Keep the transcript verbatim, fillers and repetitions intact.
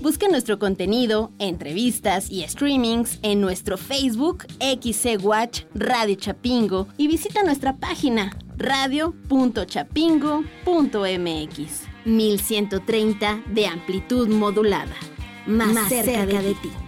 Busca nuestro contenido, entrevistas y streamings en nuestro Facebook X C Watch Radio Chapingo y visita nuestra página radio punto chapingo punto m x. mil ciento treinta de amplitud modulada. Más, Más cerca, cerca de ti.